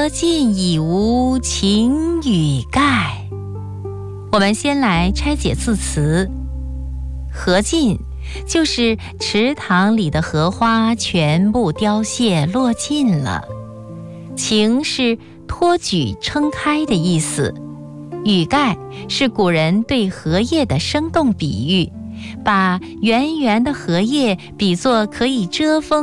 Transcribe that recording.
荷尽已无擎雨盖。我们先来拆解字词。荷尽就是池塘里的荷花全部凋谢落尽了，擎是托举撑开的意思，雨盖是古人对荷叶的生动比喻，把圆圆的荷叶比作可以遮风